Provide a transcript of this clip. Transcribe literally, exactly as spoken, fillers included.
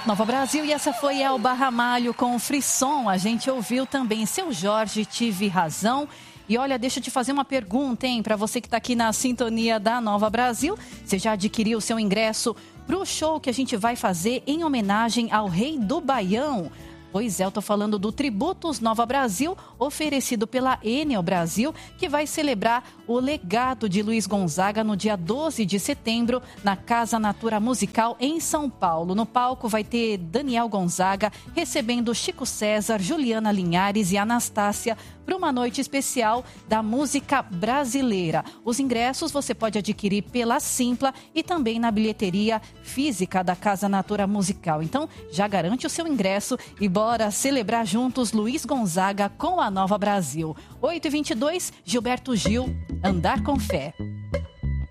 Nova Brasil, e essa foi Elba Ramalho com o Frisson. A gente ouviu também Seu Jorge, Tive Razão. E olha, deixa eu te fazer uma pergunta, hein, para você que está aqui na sintonia da Nova Brasil. Você já adquiriu o seu ingresso para o show que a gente vai fazer em homenagem ao Rei do Baião? Pois é, eu tô falando do Tributos Nova Brasil, oferecido pela Enel Brasil, que vai celebrar o legado de Luiz Gonzaga no dia doze de setembro, na Casa Natura Musical, em São Paulo. No palco vai ter Daniel Gonzaga, recebendo Chico César, Juliana Linhares e Anastácia, para uma noite especial da música brasileira. Os ingressos você pode adquirir pela Simpla e também na bilheteria física da Casa Natura Musical. Então, já garante o seu ingresso e bora celebrar juntos Luiz Gonzaga com a Nova Brasil. oito e vinte e dois, Gilberto Gil, Andar com Fé.